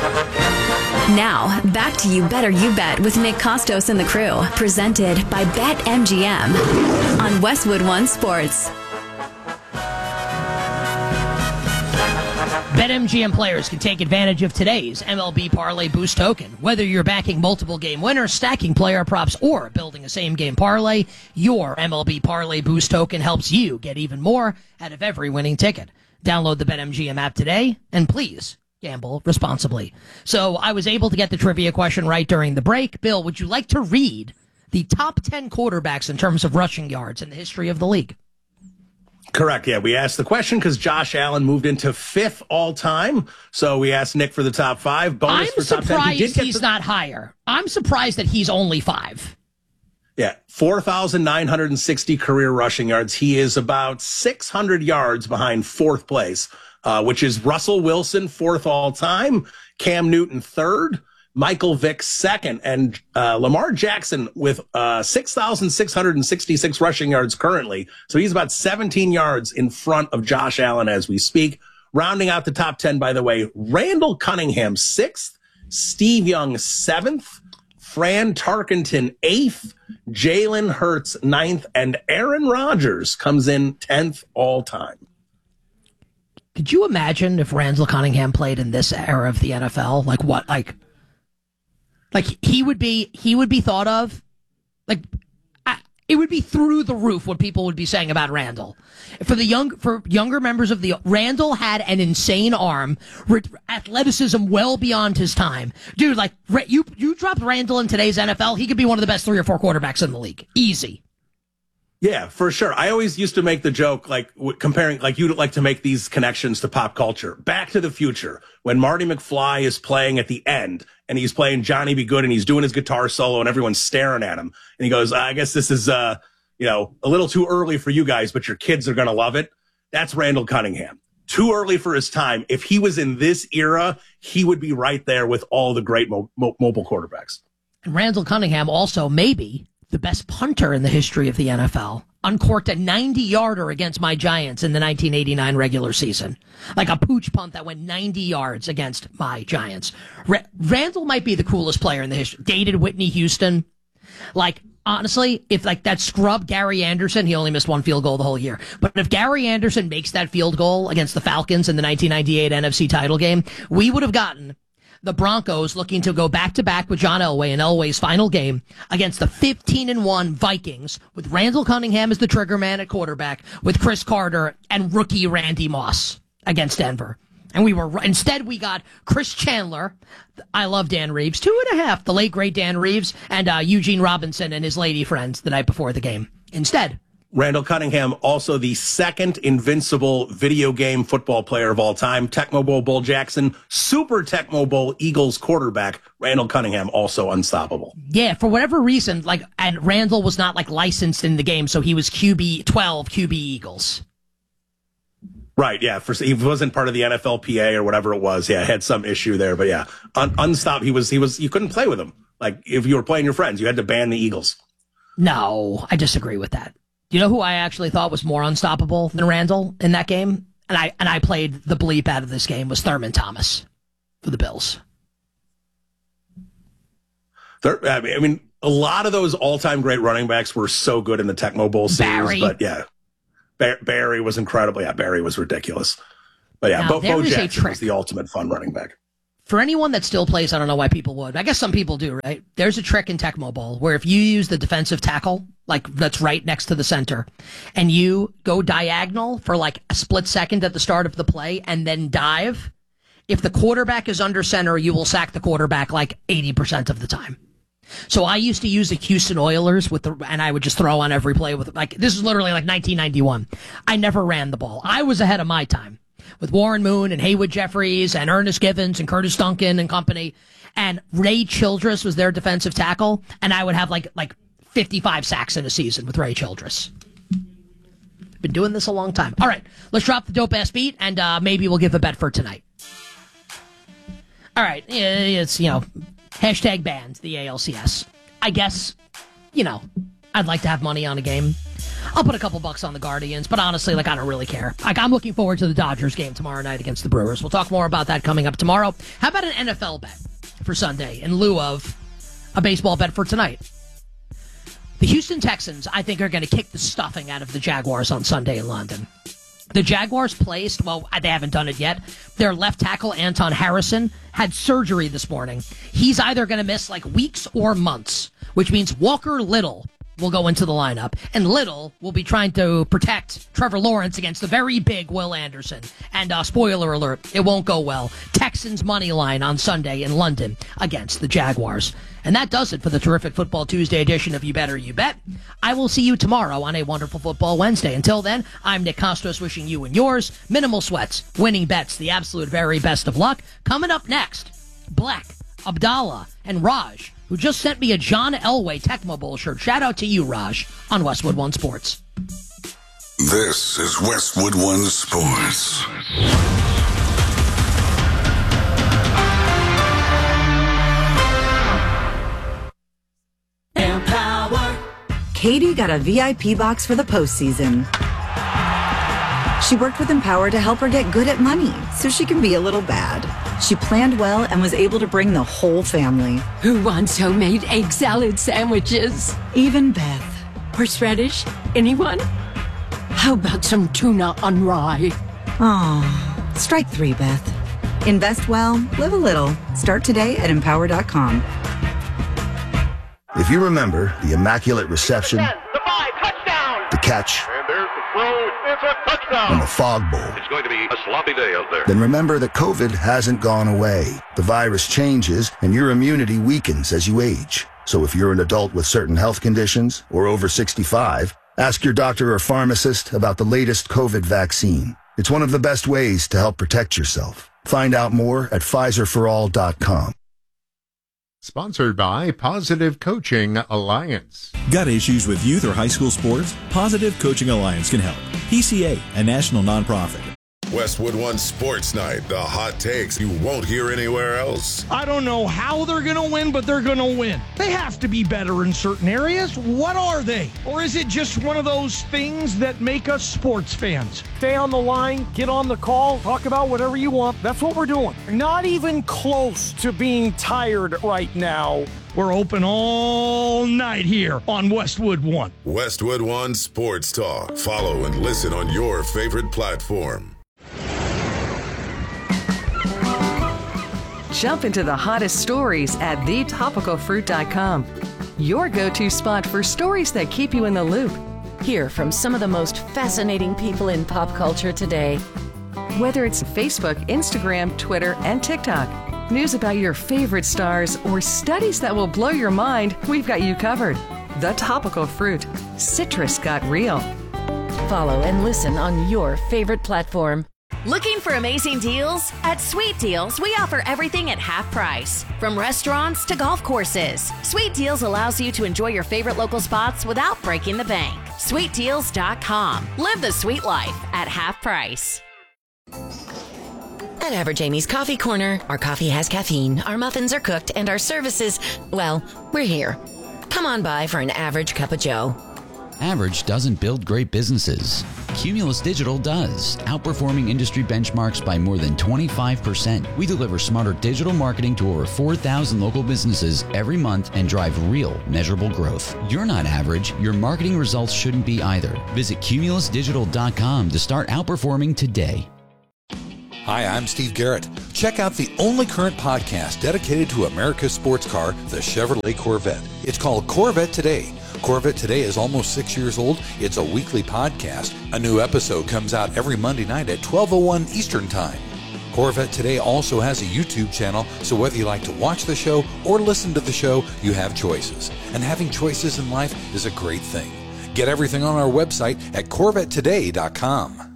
Now, back to You Better You Bet with Nick Costos and the crew. Presented by BetMGM on Westwood One Sports. BetMGM players can take advantage of today's MLB Parlay Boost token. Whether you're backing multiple game winners, stacking player props, or building a same-game parlay, your MLB Parlay Boost token helps you get even more out of every winning ticket. Download the BetMGM app today, and please gamble responsibly. So I was able to get the trivia question right during the break. Bill, would you like to read the top 10 quarterbacks in terms of rushing yards in the history of the league? Correct. Yeah, we asked the question because Josh Allen moved into 5th all time. So we asked Nick for the top 5. Bonus I'm for top 10. surprised he's not higher. I'm surprised that he's only 5. Yeah, 4,960 career rushing yards. He is about 600 yards behind 4th place, which is Russell Wilson, 4th all time, Cam Newton 3rd, Michael Vick 2nd, and Lamar Jackson with 6,666 rushing yards currently. So he's about 17 yards in front of Josh Allen as we speak. Rounding out the top 10, by the way, Randall Cunningham 6th, Steve Young 7th, Fran Tarkenton 8th, Jalen Hurts 9th, and Aaron Rodgers comes in 10th all time. Could you imagine if Randall Cunningham played in this era of the NFL? Like what? Like he would be thought of, like it would be through the roof what people would be saying about Randall. For younger members of the Randall had an insane arm, athleticism well beyond his time, dude. Like you dropped Randall in today's NFL, he could be one of the best 3 or 4 quarterbacks in the league, easy. Yeah, for sure. I always used to make the joke, like comparing, like you'd like to make these connections to pop culture. Back to the Future, when Marty McFly is playing at the end and he's playing Johnny Be Good and he's doing his guitar solo and everyone's staring at him. And he goes, I guess this is, a little too early for you guys, but your kids are going to love it. That's Randall Cunningham. Too early for his time. If he was in this era, he would be right there with all the great mobile quarterbacks. And Randall Cunningham also maybe the best punter in the history of the NFL, uncorked a 90-yarder against my Giants in the 1989 regular season. Like a pooch punt that went 90 yards against my Giants. Randall might be the coolest player in the history. Dated Whitney Houston. Like, honestly, if like that scrub Gary Anderson, he only missed 1 field goal the whole year. But if Gary Anderson makes that field goal against the Falcons in the 1998 NFC title game, we would have gotten the Broncos looking to go back-to-back with John Elway in Elway's final game against the 15-1 Vikings with Randall Cunningham as the trigger man at quarterback with Chris Carter and rookie Randy Moss against Denver. And instead we got Chris Chandler. I love Dan Reeves. 2.5, the late great Dan Reeves, and Eugene Robinson and his lady friends the night before the game. Instead, Randall Cunningham, also the 2nd invincible video game football player of all time. Tecmo Bowl Bull Jackson, Super Tecmo Bowl Eagles quarterback. Randall Cunningham, also unstoppable. Yeah, for whatever reason, and Randall was not licensed in the game, so he was QB 12, QB Eagles. Right, yeah. He wasn't part of the NFLPA or whatever it was. Yeah, had some issue there, but yeah, unstoppable. He was. You couldn't play with him. Like if you were playing your friends, you had to ban the Eagles. No, I disagree with that. You know who I actually thought was more unstoppable than Randall in that game? And I played the bleep out of this game, was Thurman Thomas for the Bills. I mean, a lot of those all-time great running backs were so good in the Tecmo Bowl series. Barry. But yeah, Barry was incredible. Yeah, Barry was ridiculous. But yeah, Bo Jackson was the ultimate fun running back. For anyone that still plays, I don't know why people would. I guess some people do, right? There's a trick in Tecmo Bowl where if you use the defensive tackle, like that's right next to the center, and you go diagonal for like a split second at the start of the play and then dive, if the quarterback is under center, you will sack the quarterback like 80% of the time. So I used to use the Houston Oilers and I would just throw on every play with, like, this is literally like 1991. I never ran the ball. I was ahead of my time with Warren Moon and Haywood Jeffries and Ernest Givens and Curtis Duncan and company. And Ray Childress was their defensive tackle. And I would have like 55 sacks in a season with Ray Childress. Been doing this a long time. All right, let's drop the dope ass beat and maybe we'll give a bet for tonight. All right, it's, hashtag banned the ALCS. I guess, I'd like to have money on a game. I'll put a couple bucks on the Guardians, but honestly, I don't really care. I'm looking forward to the Dodgers game tomorrow night against the Brewers. We'll talk more about that coming up tomorrow. How about an NFL bet for Sunday in lieu of a baseball bet for tonight? The Houston Texans, I think, are going to kick the stuffing out of the Jaguars on Sunday in London. The Jaguars placed, well, they haven't done it yet. Their left tackle, Anton Harrison, had surgery this morning. He's either going to miss weeks or months, which means Walker Little will go into the lineup. And Little will be trying to protect Trevor Lawrence against the very big Will Anderson. And spoiler alert, it won't go well. Texans money line on Sunday in London against the Jaguars. And that does it for the terrific Football Tuesday edition of You Better You Bet. I will see you tomorrow on a wonderful Football Wednesday. Until then, I'm Nick Kostos wishing you and yours minimal sweats, winning bets, the absolute very best of luck. Coming up next, Black, Abdallah, and Raj, who just sent me a John Elway Tecmo Bowl shirt. Shout out to you, Raj, on Westwood One Sports. This is Westwood One Sports. Empower. Katie got a VIP box for the postseason. She worked with Empower to help her get good at money so she can be a little bad. She planned well and was able to bring the whole family. Who wants homemade egg salad sandwiches? Even Beth. Horseradish? Anyone? How about some tuna on rye? Aw, strike 3, Beth. Invest well, live a little. Start today at Empower.com. If you remember the Immaculate Reception, the 5, touchdown! the catch, And there's the throw, it's a touchdown! and the Fog Bowl, It's going to be a sloppy day out there. then remember that COVID hasn't gone away. The virus changes and your immunity weakens as you age. So if you're an adult with certain health conditions or over 65, ask your doctor or pharmacist about the latest COVID vaccine. It's one of the best ways to help protect yourself. Find out more at PfizerForAll.com. Sponsored by Positive Coaching Alliance. Got issues with youth or high school sports? Positive Coaching Alliance can help. PCA, a national nonprofit. Westwood One Sports Night, the hot takes you won't hear anywhere else. I don't know how they're going to win, but they're going to win. They have to be better in certain areas. What are they? Or is it just one of those things that make us sports fans? Stay on the line, get on the call, talk about whatever you want. That's what we're doing. Not even close to being tired right now. We're open all night here on Westwood One. Westwood One Sports Talk. Follow and listen on your favorite platform. Jump into the hottest stories at thetopicalfruit.com. Your go-to spot for stories that keep you in the loop. Hear from some of the most fascinating people in pop culture today. Whether it's Facebook, Instagram, Twitter, and TikTok, news about your favorite stars, or studies that will blow your mind, we've got you covered. The Topical Fruit. Citrus got real. Follow and listen on your favorite platform. Looking for amazing deals? At Sweet Deals, we offer everything at half price. From restaurants to golf courses, Sweet Deals allows you to enjoy your favorite local spots without breaking the bank. SweetDeals.com. Live the sweet life at half price. At Average Amy's Coffee Corner, our coffee has caffeine, our muffins are cooked, and our services, well, we're here. Come on by for an average cup of joe. Average doesn't build great businesses. Cumulus Digital does, outperforming industry benchmarks by more than 25%. We deliver smarter digital marketing to over 4,000 local businesses every month and drive real, measurable growth. You're not average. Your marketing results shouldn't be either. Visit cumulusdigital.com to start outperforming today. Hi, I'm Steve Garrett. Check out the only current podcast dedicated to America's sports car, the Chevrolet Corvette. It's called Corvette Today. Corvette Today is almost 6 years old. It's a weekly podcast. A new episode comes out every Monday night at 12:01 Eastern Time. Corvette Today also has a YouTube channel, so whether you like to watch the show or listen to the show, you have choices. And having choices in life is a great thing. Get everything on our website at CorvetteToday.com.